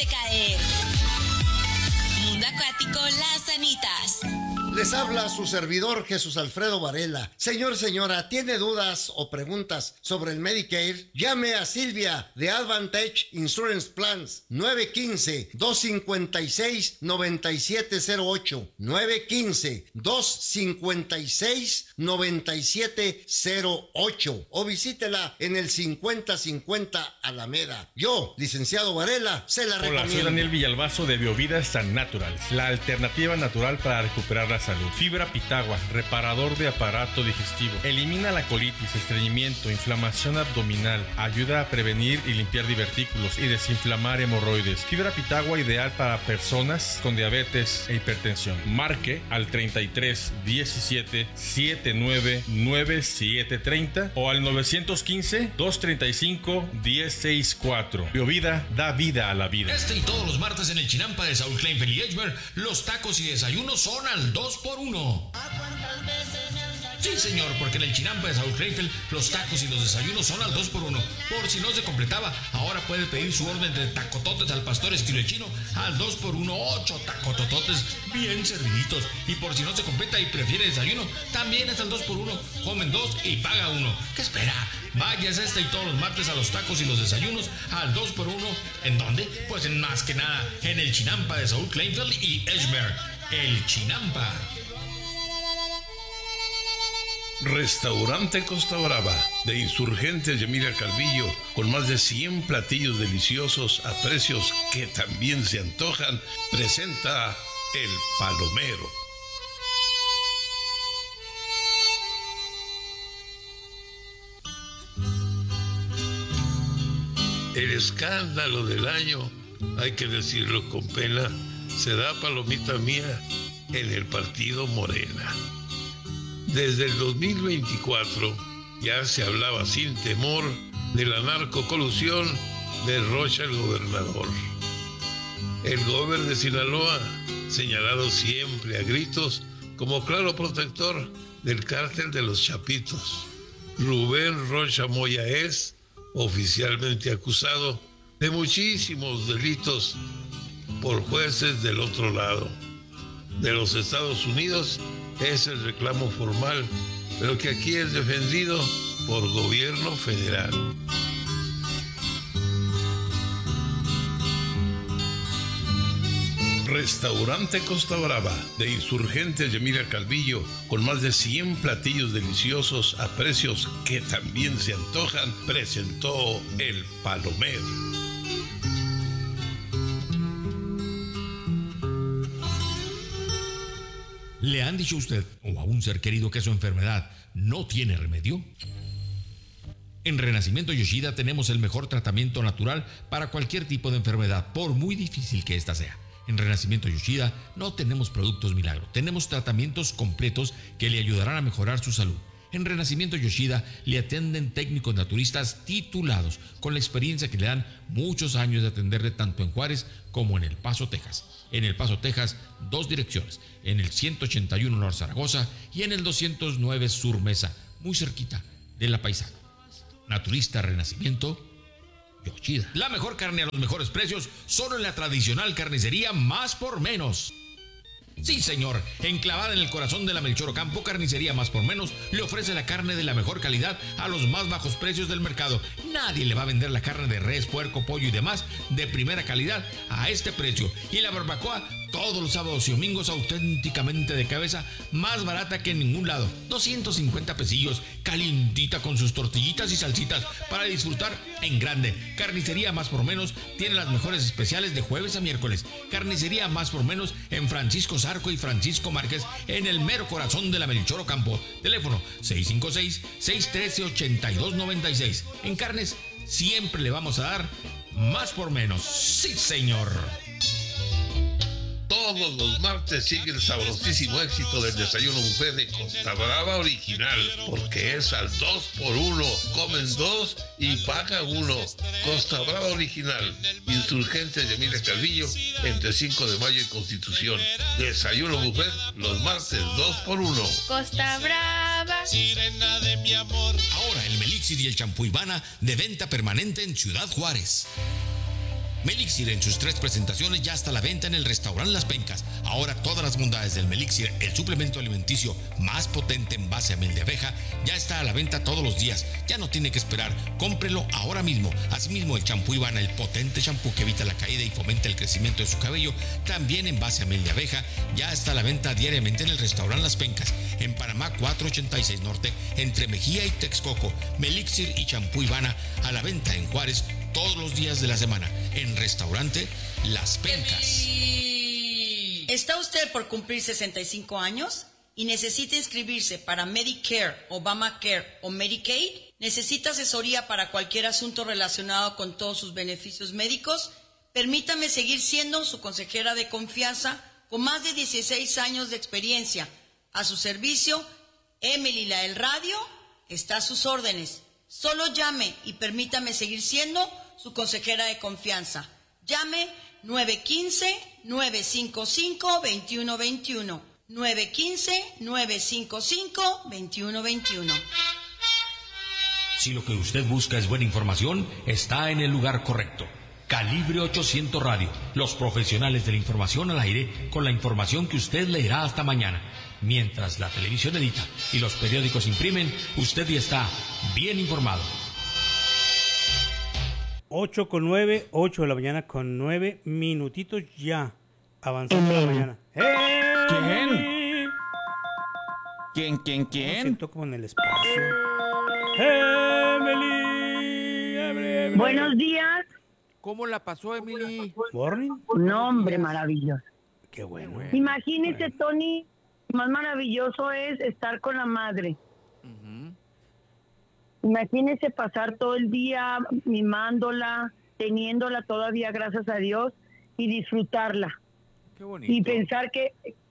de caer. Mundo Acuático Las Anitas. Les habla su servidor Jesús Alfredo Varela. Señor, señora, ¿tiene dudas o preguntas sobre el Medicare? Llame a Silvia de Advantage Insurance Plans 915-256-9708 915-256-9708 o visítela en el 5050 Alameda. Yo, licenciado Varela, se la recomiendo. Hola, soy Daniel Villalbazo de Biovida San Natural, la alternativa natural para recuperar la salud. Fibra Pitagua, reparador de aparato digestivo. Elimina la colitis, estreñimiento, inflamación abdominal. Ayuda a prevenir y limpiar divertículos y desinflamar hemorroides. Fibra Pitagua ideal para personas con diabetes e hipertensión. Marque al 33 17 79 97 30 o al 915 235 1064. Biovida da vida a la vida. Este y todos los martes en el Chinampa de Saúl Kleinfeld y Edgemer, los tacos y desayunos son al 2x1. Sí, señor, porque en el Chinampa de Saúl Kleinfeld los tacos y los desayunos son al 2x1. Por si no se completaba, ahora puede pedir su orden de tacototes al pastor estilo chino al 2x1, 8 tacotototes bien serviditos. Y por si no se completa y prefiere desayuno, también es al 2x1. Comen 2 y paga 1. ¿Qué espera? Vayas este y todos los martes a los tacos y los desayunos al 2x1. ¿En dónde? Pues en más que nada en el Chinampa de Saúl Kleinfeld y Edgemer. El Chinampa. Restaurante Costa Brava de Insurgentes de Emilia Calvillo, con más de 100 platillos deliciosos a precios que también se antojan, presenta El Palomero. El escándalo del año, hay que decirlo con pena, se da, palomita mía, en el partido Morena. Desde el 2024 ya se hablaba sin temor de la narcocolusión de Rocha el gobernador. El gobernador de Sinaloa, señalado siempre a gritos como claro protector del cártel de los Chapitos. Rubén Rocha Moya es oficialmente acusado de muchísimos delitos por jueces del otro lado. De los Estados Unidos es el reclamo formal, pero que aquí es defendido por gobierno federal. Restaurante Costa Brava de Insurgentes de Emilia Calvillo, con más de 100 platillos deliciosos a precios que también se antojan, presentó El Palomero. ¿Le han dicho a usted o a un ser querido que su enfermedad no tiene remedio? En Renacimiento Yoshida tenemos el mejor tratamiento natural para cualquier tipo de enfermedad, por muy difícil que ésta sea. En Renacimiento Yoshida no tenemos productos milagro, tenemos tratamientos completos que le ayudarán a mejorar su salud. En Renacimiento Yoshida le atienden técnicos naturistas titulados, con la experiencia que le dan muchos años de atenderle tanto en Juárez como en El Paso, Texas. En El Paso, Texas, 2 direcciones, en el 181 North Zaragoza y en el 209 Sur Mesa, muy cerquita de La Paisana. Naturista Renacimiento Yoshida. La mejor carne a los mejores precios, solo en la tradicional carnicería Más por Menos. Sí, señor, enclavada en el corazón de la Melchor Ocampo, Carnicería Más por Menos le ofrece la carne de la mejor calidad a los más bajos precios del mercado. Nadie le va a vender la carne de res, puerco, pollo y demás de primera calidad a este precio. Y la barbacoa todos los sábados y domingos auténticamente de cabeza, más barata que en ningún lado. 250 pesillos, calientita con sus tortillitas y salsitas para disfrutar en grande. Carnicería Más por Menos tiene las mejores especiales de jueves a miércoles. Carnicería Más por Menos en Francisco Zarco y Francisco Márquez, en el mero corazón de la Melchor Ocampo. Teléfono 656-613-8296. En carnes siempre le vamos a dar más por menos. Sí, señor. Todos los martes sigue el sabrosísimo éxito del desayuno buffet de Costa Brava original, porque es al 2x1, comen 2 y pagan 1. Costa Brava original, Insurgentes de Emilia Calvillo, entre 5 de mayo y Constitución. Desayuno buffet los martes 2x1. Costa Brava, Sirena de mi amor. Ahora el Melixir y el champú Ivana de venta permanente en Ciudad Juárez. Melixir en sus 3 presentaciones ya está a la venta en el restaurante Las Pencas. Ahora todas las bondades del Melixir, el suplemento alimenticio más potente en base a miel de abeja, ya está a la venta todos los días. Ya no tiene que esperar, cómprelo ahora mismo. Asimismo, el champú Ivana, el potente champú que evita la caída y fomenta el crecimiento de su cabello, también en base a miel de abeja, ya está a la venta diariamente en el restaurante Las Pencas, en Panamá 486 Norte, entre Mejía y Texcoco. Melixir y champú Ivana a la venta en Juárez todos los días de la semana, en restaurante Las Pencas. ¿Está usted por cumplir 65 años y necesita inscribirse para Medicare, Obamacare o Medicaid? ¿Necesita asesoría para cualquier asunto relacionado con todos sus beneficios médicos? Permítame seguir siendo su consejera de confianza con más de 16 años de experiencia. A su servicio, Emily la del Radio está a sus órdenes. Solo llame y permítame seguir siendo su consejera de confianza. Llame 915-955-2121. 915-955-2121. Si lo que usted busca es buena información, está en el lugar correcto. Calibre 800 Radio, los profesionales de la información al aire, con la información que usted leerá hasta mañana. Mientras la televisión edita y los periódicos imprimen, usted ya está bien informado. 8:09, 8 de la mañana con 9 minutitos ya. Avanzando la mañana. ¿Quién? Me siento como en el espacio. Emily. Buenos días. ¿Cómo la pasó, Emily? Morning. Un hombre maravilloso. Qué bueno. Imagínese, Tony, más maravilloso es estar con la madre. Imagínese pasar todo el día mimándola, teniéndola todavía, gracias a Dios, y disfrutarla. Qué bonito. Y pensar que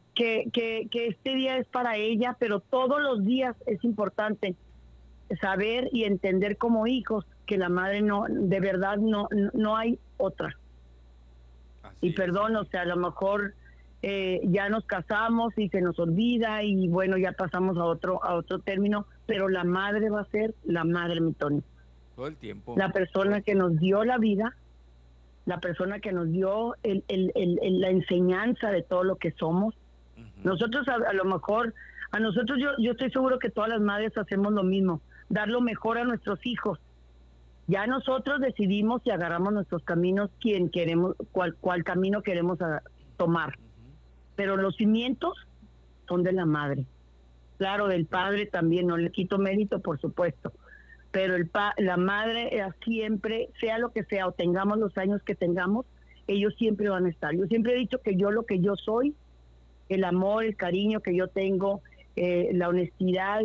este día es para ella, pero todos los días es importante saber y entender como hijos que la madre no, de verdad no hay otra. Así Y perdón, o sea, a lo mejor ya nos casamos y se nos olvida y bueno, ya pasamos a otro término, pero la madre va a ser la madre, mi Tony. todo el tiempo. La persona que nos dio la vida, la persona que nos dio la enseñanza de todo lo que somos. Nosotros a lo mejor, a nosotros yo estoy seguro que todas las madres hacemos lo mismo, dar lo mejor a nuestros hijos. Ya nosotros decidimos y agarramos nuestros caminos, cuál camino queremos tomar. Pero los cimientos son de la madre. Claro, del padre también, no le quito mérito, por supuesto. Pero la madre siempre, sea lo que sea, o tengamos los años que tengamos, ellos siempre van a estar. Yo siempre he dicho que yo lo que yo soy, el amor, el cariño que yo tengo, la honestidad,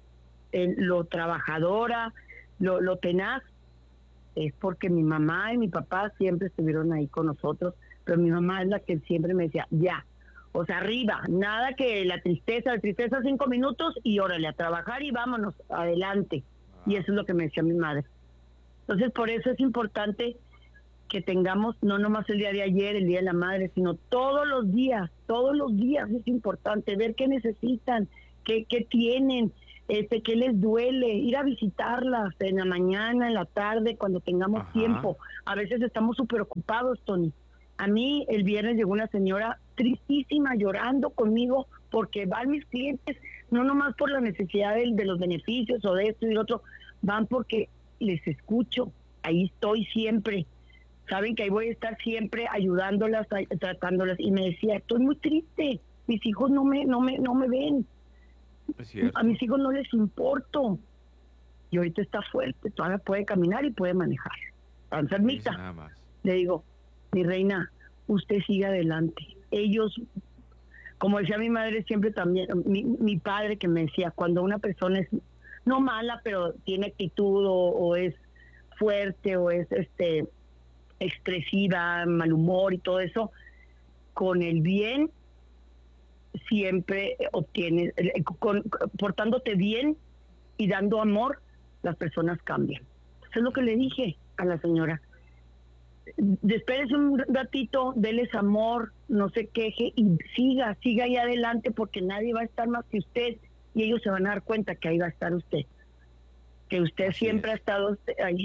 lo trabajadora, lo tenaz, es porque mi mamá y mi papá siempre estuvieron ahí con nosotros, pero mi mamá es la que siempre me decía, ya, o sea, arriba, nada que la tristeza 5 minutos y órale, a trabajar y vámonos, adelante. Y eso es lo que me decía mi madre. Entonces, por eso es importante que tengamos, no nomás el día de ayer, el Día de la Madre, sino todos los días es importante ver qué necesitan, qué tienen, qué les duele, ir a visitarlas en la mañana, en la tarde, cuando tengamos tiempo. A veces estamos súper ocupados, Tony. A mí el viernes llegó una señora tristísima, llorando conmigo, porque van mis clientes, no nomás por la necesidad de los beneficios o de esto y lo otro, van porque les escucho, ahí estoy siempre. Saben que ahí voy a estar siempre ayudándolas, tratándolas. Y me decía, estoy muy triste, mis hijos no me ven. A mis hijos no les importo. Y ahorita está fuerte, todavía puede caminar y puede manejar. Enfermita. Le digo, mi reina, usted sigue adelante. Ellos, como decía mi madre siempre también, mi padre que me decía, cuando una persona es no mala, pero tiene actitud o es fuerte o es expresiva, mal humor y todo eso, con el bien siempre obtienes, portándote bien y dando amor, las personas cambian. Eso es lo que le dije a la señora. Espérese un ratito, déles amor, no se queje y siga ahí adelante, porque nadie va a estar más que usted y ellos se van a dar cuenta que ahí va a estar usted, que usted siempre ha estado ahí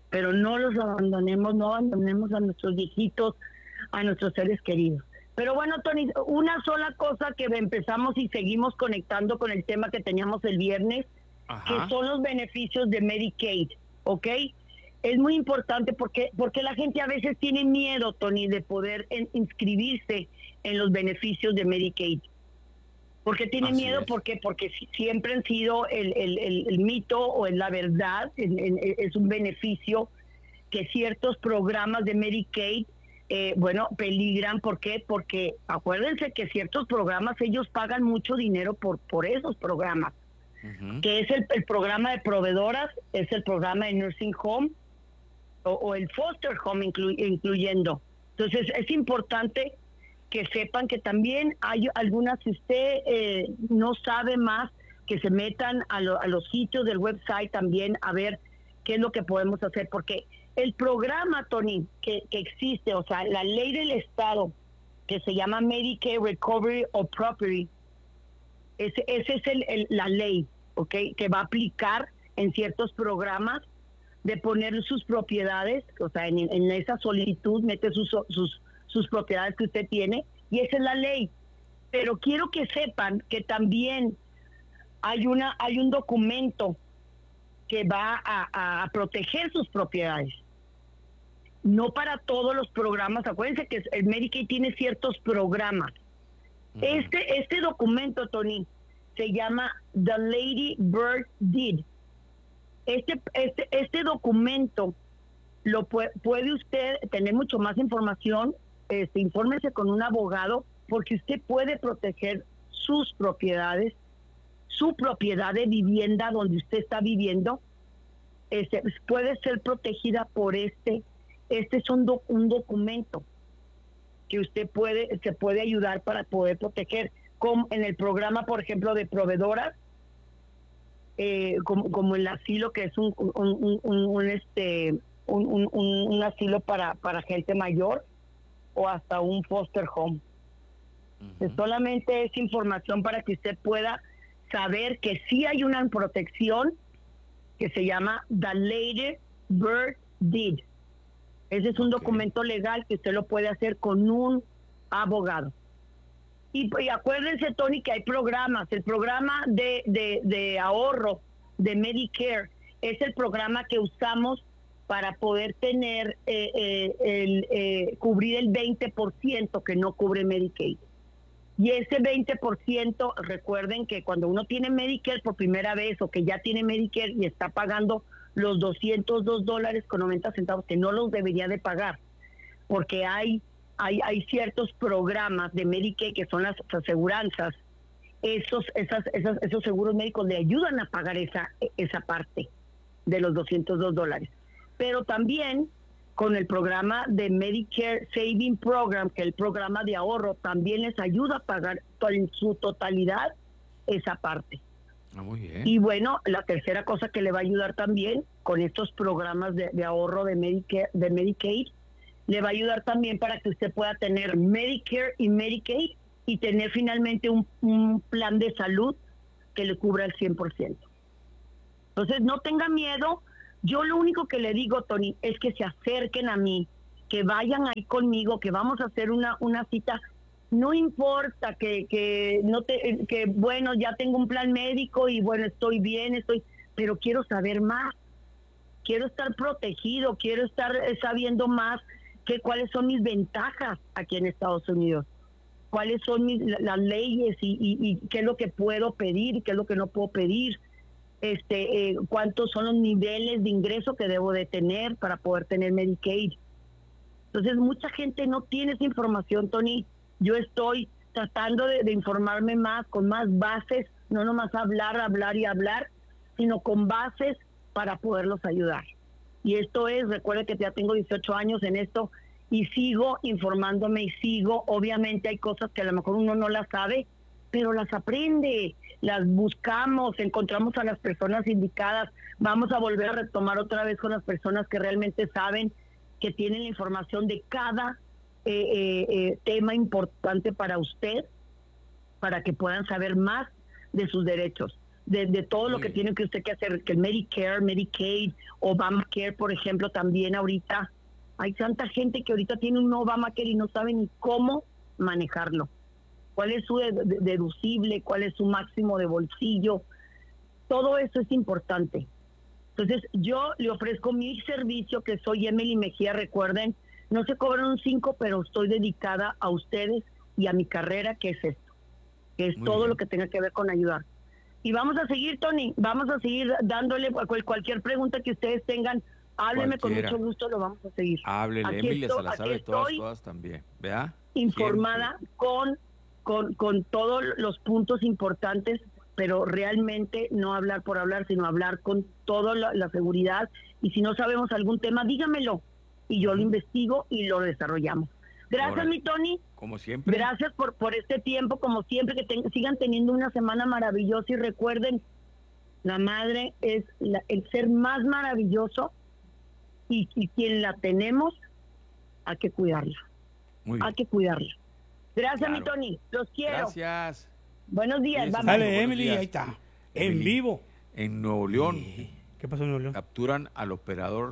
pero no los abandonemos, no abandonemos a nuestros viejitos, a nuestros seres queridos. Pero bueno, Tony, una sola cosa que empezamos y seguimos conectando con el tema que teníamos el viernes, que son los beneficios de Medicaid, ¿ok? Es muy importante porque la gente a veces tiene miedo, Tony, de poder inscribirse en los beneficios de Medicaid. ¿Por qué tiene miedo? Porque siempre han sido el mito o es la verdad, es un beneficio que ciertos programas de Medicaid, peligran. ¿Por qué? Porque acuérdense que ciertos programas, ellos pagan mucho dinero por esos programas, que es el programa de proveedoras, es el programa de nursing home o el foster home incluyendo. Entonces es importante que sepan que también hay algunas, si usted no sabe más, que se metan a los sitios del website también a ver qué es lo que podemos hacer, porque el programa, Tony, que existe, o sea, la ley del Estado, que se llama Medicare Recovery of Property, esa es la ley, ¿ok? Que va a aplicar en ciertos programas de poner sus propiedades, o sea, en esa solicitud mete sus propiedades que usted tiene, y esa es la ley. Pero quiero que sepan que también hay un documento que va a proteger sus propiedades. No para todos los programas, acuérdense que el Medicaid tiene ciertos programas. Este documento, Tony, se llama The Lady Bird Deed. Este documento lo puede usted tener mucho más información. Infórmese con un abogado, porque usted puede proteger sus propiedades, su propiedad de vivienda donde usted está viviendo, puede ser protegida por este es un documento que usted se puede ayudar para poder proteger, como en el programa, por ejemplo, de proveedoras, como el asilo, que es un asilo para gente mayor, o hasta un foster home. Solamente es información para que usted pueda saber que sí hay una protección que se llama The Lady Bird Deed. Ese es un documento legal que usted lo puede hacer con un abogado. Y acuérdense, Tony, que hay programas. El programa de ahorro de Medicare es el programa que usamos para poder tener cubrir el 20% que no cubre Medicaid. Y ese 20%, recuerden que cuando uno tiene Medicare por primera vez, o que ya tiene Medicare y está pagando los $202.90, que no los debería de pagar, porque hay ciertos programas de Medicaid que son las aseguranzas. Esos seguros médicos le ayudan a pagar esa parte de los $202. Pero también con el programa de Medicare Saving Program, que es el programa de ahorro, también les ayuda a pagar en su totalidad esa parte. Muy bien. Y bueno, la tercera cosa que le va a ayudar también con estos programas de ahorro de Medicaid, le va a ayudar también para que usted pueda tener Medicare y Medicaid y tener finalmente un plan de salud que le cubra el 100%. Entonces, no tenga miedo. Yo lo único que le digo, Tony, es que se acerquen a mí, que vayan ahí conmigo, que vamos a hacer una cita. No importa que bueno, ya tengo un plan médico y bueno, estoy bien, pero quiero saber más. Quiero estar protegido, quiero estar sabiendo más cuáles son mis ventajas aquí en Estados Unidos, cuáles son las leyes y qué es lo que puedo pedir y qué es lo que no puedo pedir. Cuántos son los niveles de ingreso que debo de tener para poder tener Medicaid. Entonces mucha gente no tiene esa información, Tony. Yo estoy tratando de informarme más, con más bases, no nomás hablar, sino con bases para poderlos ayudar. Y recuerde que ya tengo 18 años en esto y sigo informándome y sigo, obviamente hay cosas que a lo mejor uno no las sabe, pero las aprende, las buscamos, encontramos a las personas indicadas, vamos a volver a retomar otra vez con las personas que realmente saben, que tienen la información de cada tema importante para usted, para que puedan saber más de sus derechos. de todo lo que tiene que usted que hacer, que el Medicare, Medicaid, Obamacare, por ejemplo, también ahorita. Hay tanta gente que ahorita tiene un Obamacare y no sabe ni cómo manejarlo. ¿Cuál es su deducible? ¿Cuál es su máximo de bolsillo? Todo eso es importante. Entonces, yo le ofrezco mi servicio, que soy Emily Mejía, recuerden, no se cobran un 5, pero estoy dedicada a ustedes y a mi carrera, que es esto, que es Muy todo bien. lo que tenga que ver con ayudar. Y vamos a seguir, Tony, vamos a seguir dándole cualquier pregunta que ustedes tengan, hábleme Cualquiera. con mucho gusto, lo vamos a seguir. Háblele, Aquí Emily se estoy- la aquí sabe todas, estoy todas también. ¿Vea? informada con todos los puntos importantes, pero realmente no hablar por hablar, sino hablar con toda la seguridad. Y si no sabemos algún tema, dígamelo y yo lo investigo y lo desarrollamos. Gracias, Órale. mi Tony. Como siempre. Gracias por este tiempo, como siempre, que sigan teniendo una semana maravillosa y recuerden, la madre es el ser más maravilloso y quien la tenemos, hay que cuidarla. Muy bien. Hay que cuidarla. Gracias, Claro. mi Tony. Los quiero. Gracias. Buenos días. Cuídense Bye, mucho. bye. Sale buenos Emily, días. ahí está. En Emily. vivo. En Nuevo León ¿Qué pasó en Nuevo León? capturan al operador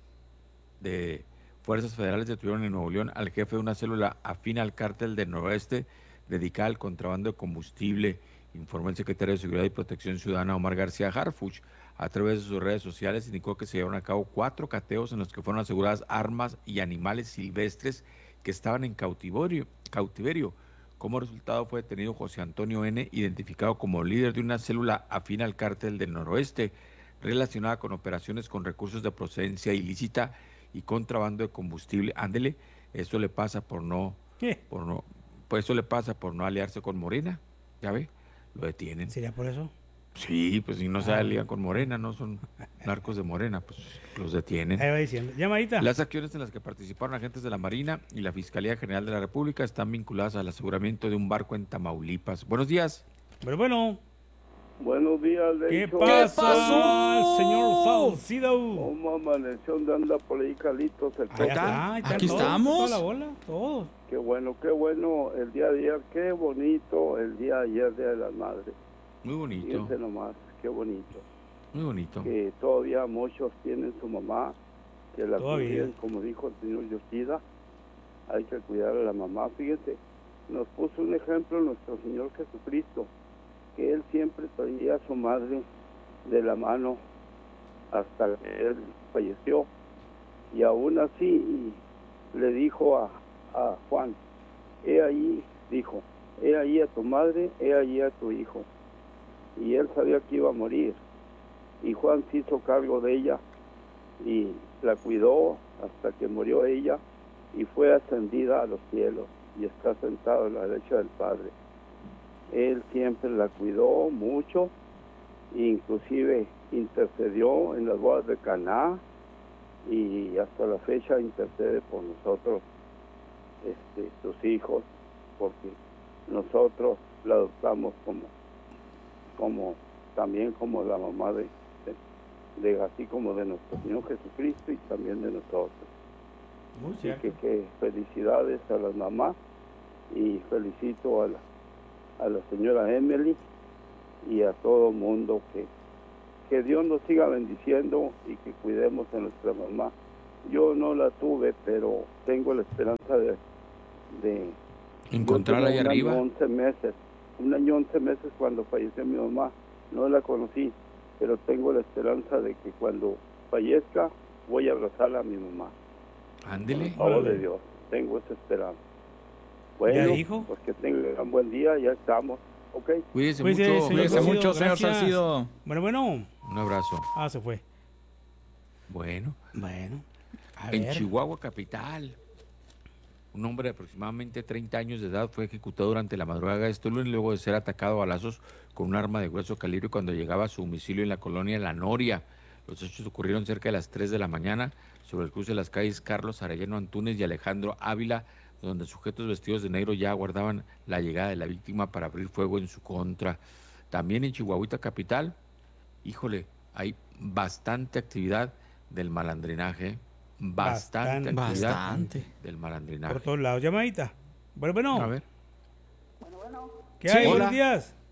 de Fuerzas Federales, detuvieron en Nuevo León al jefe de una célula afín al cártel del noroeste dedicada al contrabando de combustible, informó el secretario de Seguridad y Protección Ciudadana Omar García Harfuch. A través de sus redes sociales indicó que se llevaron a cabo 4 cateos en los que fueron aseguradas armas y animales silvestres que estaban en cautiverio. Como resultado fue detenido José Antonio N., identificado como líder de una célula afín al cártel del noroeste, relacionada con operaciones con recursos de procedencia ilícita y contrabando de combustible. Ándele, eso le pasa ¿Qué? pues eso le pasa por no aliarse con Morena, ya ve, lo detienen. ¿Sería por eso? Sí, pues si no se alían con Morena, no son narcos de Morena, pues los detienen. Ahí va diciendo. Llamadita. Las acciones en las que participaron agentes de la Marina y la Fiscalía General de la República están vinculadas al aseguramiento de un barco en Tamaulipas. Buenos días. Pero bueno, Buenos días, ¿qué Lencho. pasa, señor Salcido? ¿Cómo amaneció? ¿Dónde anda por ahí, Carlitos? El Ahí está, ahí Aquí todos, estamos. toda la bola, todos. Qué bueno el día de ayer, qué bonito el día de ayer, Día de las Madres. Muy bonito, Fíjense nomás, qué bonito. muy bonito. Que todavía muchos tienen su mamá, que la Todavía. cuiden, como dijo el señor Yoshida. Hay que cuidar a la mamá. Fíjense, nos puso un ejemplo nuestro Señor Jesucristo, que Él siempre traía a su madre de la mano hasta que Él falleció. Y aún así le dijo a Juan, he ahí, dijo, he ahí a tu madre, he ahí a tu hijo. Y Él sabía que iba a morir. Y Juan se hizo cargo de ella y la cuidó hasta que murió ella y fue ascendida a los cielos y está sentado a la derecha del Padre. Él siempre la cuidó mucho, inclusive intercedió en las bodas de Caná y hasta la fecha intercede por nosotros, sus hijos, porque nosotros la adoptamos como también como la mamá de así como de nuestro Señor Jesucristo y también de nosotros. Muy Así cierto. que felicidades a las mamás y felicito a la señora Emily y a todo mundo que Dios nos siga bendiciendo y que cuidemos a nuestra mamá. Yo no la tuve, pero tengo la esperanza de Encontrarla ahí arriba. Un año 11 meses cuando falleció mi mamá. No la conocí, pero tengo la esperanza de que cuando fallezca voy a abrazarla a mi mamá. Ándele. Por favor de Dios, tengo esa esperanza. Bueno, ¿Ya dijo? pues que tengan buen día, ya estamos. ¿Ok? Cuídese Cuídese, mucho. señor Cuídese Salcido, mucho, señor gracias. Salcido. Bueno. Un abrazo. Ah, se fue. Bueno, Bueno. A en ver. Chihuahua capital, un hombre de aproximadamente 30 años de edad fue ejecutado durante la madrugada de este lunes luego de ser atacado a balazos con un arma de grueso calibre cuando llegaba a su domicilio en la colonia La Noria. Los hechos ocurrieron cerca de las 3 de la mañana sobre el cruce de las calles Carlos Arellano Antúnez y Alejandro Ávila, donde sujetos vestidos de negro ya aguardaban la llegada de la víctima para abrir fuego en su contra. También en Chihuahuita capital, híjole, hay bastante actividad del malandrinaje, bastante actividad Bastante. del malandrinaje. Por todos lados. Llamadita. Bueno. A ver. ¿Qué Sí. hay? Hola. Buenos días.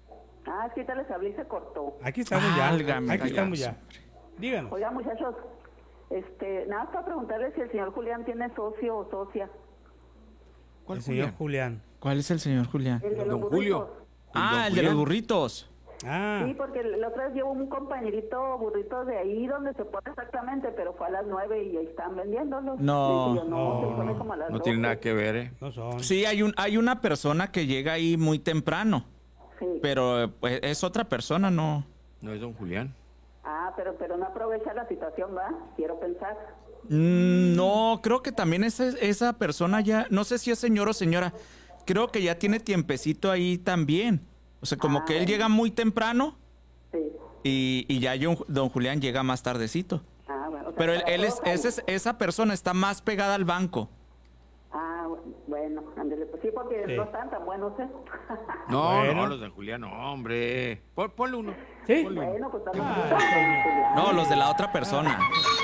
Ah, sí, te les hablé y se cortó. Aquí estamos ya. Válgame Aquí Dios. estamos ya. Díganos. Oiga, muchachos, nada más para preguntarle si el señor Julián tiene socio o socia. El señor Julián. ¿Cuál es el señor Julián? El de los Don burritos. Julio. Ah, el de los burritos. Ah, Sí, porque la otra vez llevo un compañerito burrito de ahí donde se pone exactamente, pero fue a las 9 y ahí están vendiéndolos. No, Dije yo, no, se pone como a las No tiene 12. nada que ver, ¿eh? no son. Sí, hay una persona que llega ahí muy temprano, Sí. pero pues, es otra persona, no. No es don Julián. Ah, pero no aprovecha la situación, ¿va? Quiero pensar. No, creo que también esa persona ya, no sé si es señor o señora, creo que ya tiene tiempecito ahí también. O sea, como que él llega muy temprano Sí. y ya don Julián llega más tardecito. Ah, bueno. O sea, Pero para todos ahí. esa persona está más pegada al banco. Ah, bueno, ándale, pues sí, porque Sí. no están tan buenos, ¿eh? No, Bueno. no, los de Julián, no, hombre. Ponle uno. Sí. Bueno, pues también. No, los de la otra persona.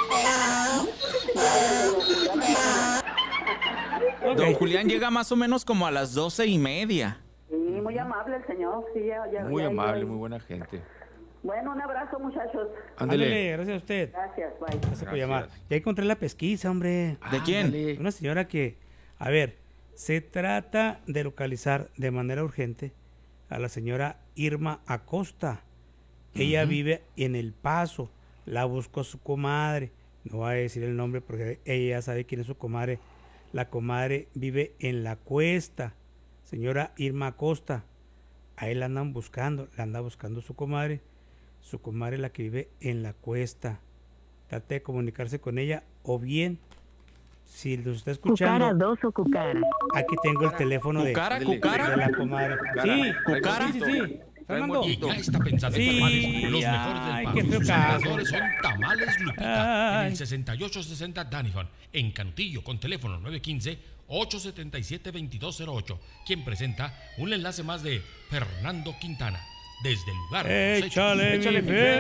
Ok. Don Julián llega más o menos como a las 12:30. Sí, muy amable el señor, sí, Muy ya, amable, ya. muy buena gente. Bueno, un abrazo, muchachos. Ándale, gracias a usted. Gracias, bye. Gracias por llamar. Ya encontré la pesquisa, hombre. ¿De quién? Ándale. Una señora que, a ver, se trata de localizar de manera urgente a la señora Irma Acosta. Ella vive en El Paso. La buscó su comadre. No voy a decir el nombre porque ella ya sabe quién es su comadre. La comadre vive en La Cuesta. Señora Irma Acosta. A él la andan buscando. La anda buscando su comadre. Su comadre la que vive en La Cuesta. Trate de comunicarse con ella o bien, si los está escuchando, Cucara 2 o cucara. aquí tengo el teléfono de ¿Cucara, Ándale. cucara? de la comadre. Sí, ¿Cucara? sí, sí. Fernando. Y ya está pensando Sí, en tamales, los mejores del ay, pago. qué feo Sus caso. operadores son Tamales Lupita, en Ay. el 6860 Danihon, en Cantillo, con teléfono 915-877-2208, quien presenta un enlace más de Fernando Quintana, desde el lugar de los hechos. Échale, mi Échale, fe.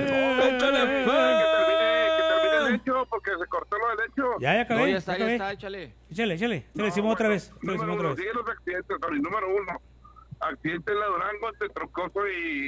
el hecho, porque se cortó lo del hecho. Ya acabé. No, ya está, acabé. échale. Échale. Te lo decimos otra vez. Te lo decimos otra vez. Sigue los accidentes, Tony. Número 1. Accidente en la Durango entre Troncoso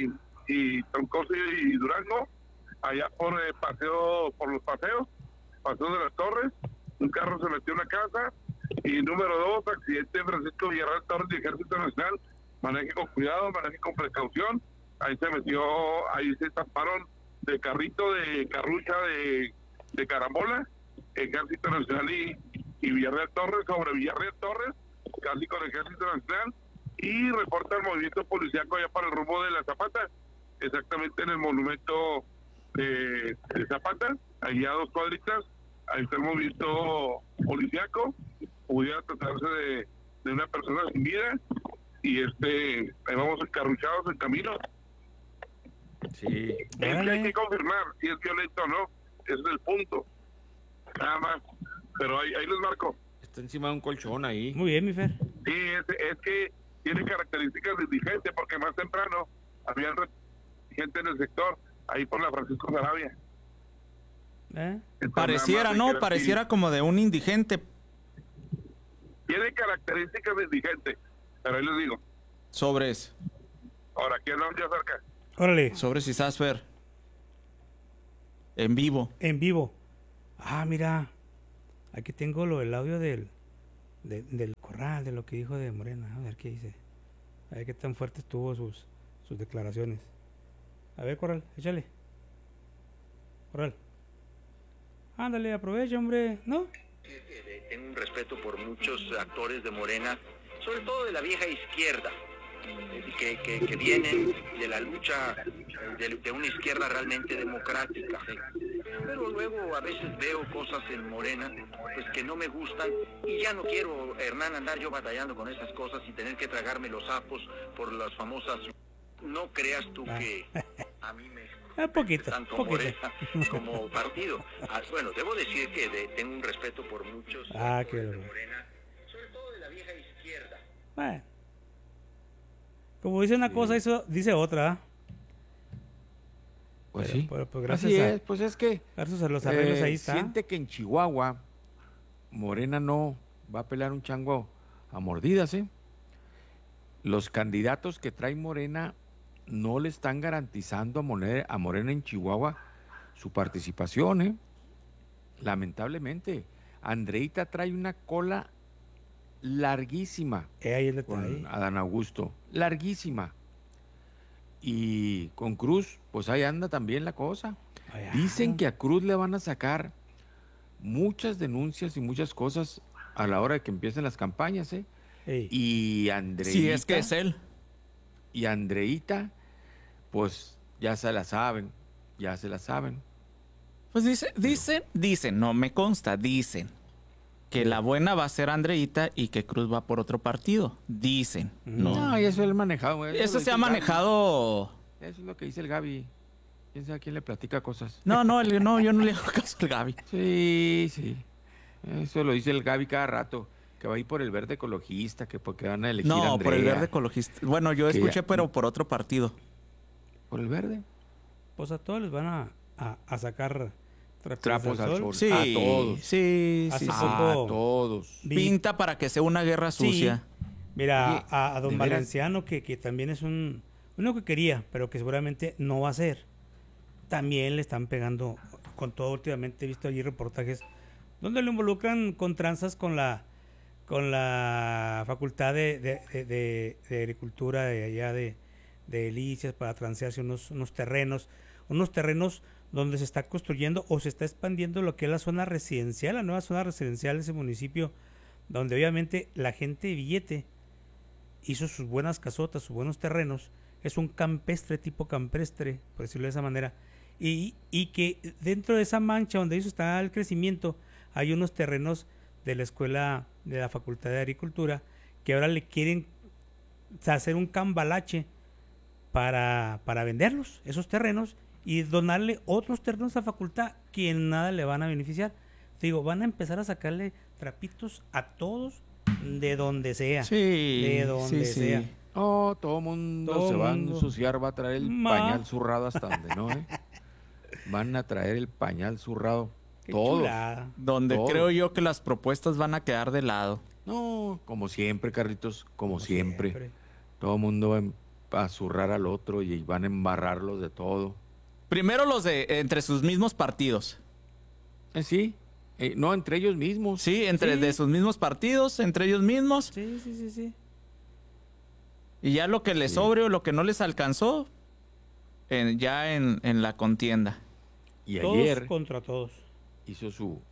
y Durango. Allá por paseo, por los paseos de las Torres. Un carro se metió en una casa. Y número 2, accidente en Francisco Villarreal Torres de Ejército Nacional. Maneje con cuidado, maneje con precaución. Ahí se taparon de carrito de carrucha de carambola, Ejército Nacional y Villarreal Torres, sobre Villarreal Torres, casi con Ejército Nacional, y reporta el movimiento policíaco allá para el rumbo de la Zapata, exactamente en el monumento de Zapata, allí a 2 cuadritas, ahí está el movimiento policíaco, pudiera tratarse de una persona sin vida, y ahí vamos encarruchados en camino. Sí. Es que hay que confirmar si es violento o no, ese es el punto, nada más, pero ahí les marco. Está encima de un colchón ahí. Muy bien, mi Fer. Sí, es que tiene características de indigente, porque más temprano había gente en el sector, ahí por la Francisco Sarabia. Entonces, Pareciera, nada más ¿no? hay que Pareciera como de un indigente. tiene características de indigente, pero ahí les digo. Sobres. Ahora, ¿quién nos ya cerca? Órale. Sobres y Sasfer. En vivo. En vivo. Ah, mira. Aquí tengo el audio del corral, de lo que dijo de Morena. A ver qué dice. A ver qué tan fuerte estuvo sus declaraciones. A ver, Corral, échale. Corral. Ándale, aprovecha, hombre. ¿No? Tengo un respeto por muchos actores de Morena, sobre todo de la vieja izquierda, que vienen de la lucha de una izquierda realmente democrática. Pero luego a veces veo cosas en Morena pues que no me gustan y ya no quiero, Hernán, andar yo batallando con esas cosas y tener que tragarme los sapos por las famosas... No creas tú que a mí me... Poquito, tanto poquito. Morena como partido. Bueno, debo decir que tengo un respeto por muchos Qué de bueno. Morena, sobre todo de la vieja izquierda. Bueno. Como dice una cosa, eso dice otra. ¿Ah? Pues Pero, sí. pues Así es, pues es que gracias a los arreglos ahí está. siente que en Chihuahua Morena no va a pelar un chango a mordidas, ¿eh? Los candidatos que trae Morena no le están garantizando a Morena en Chihuahua su participación, ¿eh? Lamentablemente. Andreita trae una cola larguísima con Adán Augusto, larguísima. Y con Cruz, pues ahí anda también la cosa. Dicen que a Cruz le van a sacar muchas denuncias y muchas cosas a la hora de que empiecen las campañas, ¿eh? Y Andreita... Si es que es él. Y Andreita, pues ya se la saben. Pues dicen, no me consta, dicen que la buena va a ser Andreita y que Cruz va por otro partido. Dicen. No, y eso es manejado. Eso se ha manejado. Eso es lo que dice el Gaby. ¿Quién sabe a quién le platica cosas? No, yo no le hago caso al Gaby. Sí. Eso lo dice el Gaby cada rato. Que va a ir por el verde ecologista, que porque van a elegir a Andrea. No, por el verde ecologista. Bueno, yo escuché, pero por otro partido. ¿Por el verde? Pues a todos les van a sacar trapos al sol. Sí, a todos. Sí. A todos. Pinta para que sea una guerra sucia. Sí. Mira, a don Valenciano, que también es uno que quería, pero que seguramente no va a ser. También le están pegando con todo. Últimamente he visto allí reportajes donde lo involucran con tranzas con la Facultad de Agricultura de allá de Delicias para transearse unos terrenos donde se está construyendo o se está expandiendo lo que es la zona residencial, la nueva zona residencial de ese municipio, donde obviamente la gente de billete hizo sus buenas casotas, sus buenos terrenos. Es un tipo campestre, por decirlo de esa manera, y que dentro de esa mancha donde eso está el crecimiento, hay unos terrenos de la escuela de la Facultad de Agricultura que ahora le quieren hacer un cambalache para venderlos, esos terrenos, y donarle otros terrenos a la facultad que en nada le van a beneficiar. Digo, van a empezar a sacarle trapitos a todos de donde sea. Sí, de donde sea. Oh, todo mundo se va a ensuciar, va a traer el pañal zurrado hasta donde no, ¿eh? Van a traer el pañal zurrado. Todos. Donde todos. Creo yo que las propuestas van a quedar de lado. No, como siempre, Carlitos, como siempre. Todo el mundo va a zurrar al otro y van a embarrarlos de todo. Primero los de entre sus mismos partidos. Sí. No, entre ellos mismos. Sí, de sus mismos partidos, entre ellos mismos. Sí. Y ya lo que les sobre o lo que no les alcanzó, ya en la contienda. Y todos ayer contra todos. Hizo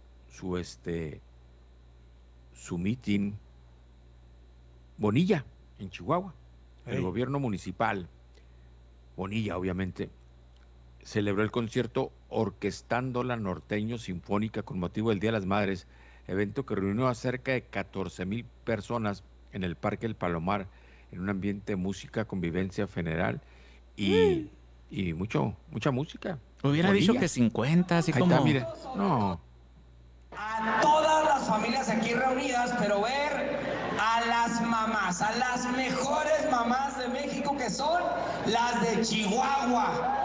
su meeting Bonilla, en Chihuahua. El gobierno municipal, Bonilla, obviamente, celebró el concierto Orquestando la Norteño Sinfónica con motivo del Día de las Madres, evento que reunió a cerca de 14,000 personas en el Parque El Palomar, en un ambiente de música, convivencia general y mucha música. Hubiera Bonilla. dicho que 50, así Ahí como... está, mire. No. A todas las familias aquí reunidas, pero ver a las mamás, a las mejores mamás de México, que son las de Chihuahua.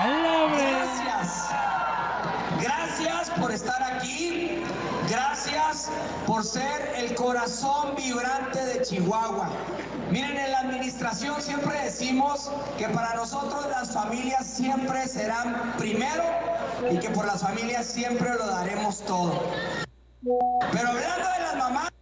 Gracias por estar aquí. Gracias por ser el corazón vibrante de Chihuahua. Miren, en la administración siempre decimos que para nosotros las familias siempre serán primero y que por las familias siempre lo daremos todo. Pero hablando de las mamás...